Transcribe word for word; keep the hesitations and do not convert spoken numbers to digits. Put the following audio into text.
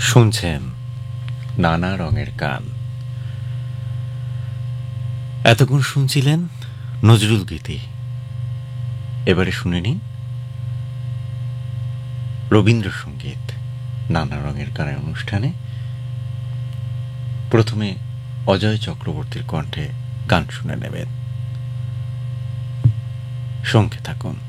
শুনছেন নানা রঙের গান। এতক্ষণ শুনছিলেন নজরুল গীতি। এবারে শুনে নিন রবীন্দ্রসঙ্গীত নানা রঙের গানের অনুষ্ঠানে। প্রথমে অজয় চক্রবর্তীর কণ্ঠে গান শুনে নেবেন, সঙ্গে থাকুন।